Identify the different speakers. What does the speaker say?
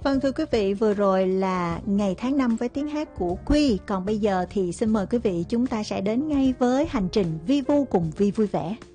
Speaker 1: Vâng thưa quý vị, vừa rồi là ngày tháng năm với tiếng hát của Quy. Còn bây giờ thì xin mời quý vị chúng ta sẽ đến ngay với hành trình vi vu cùng Vi vui vẻ.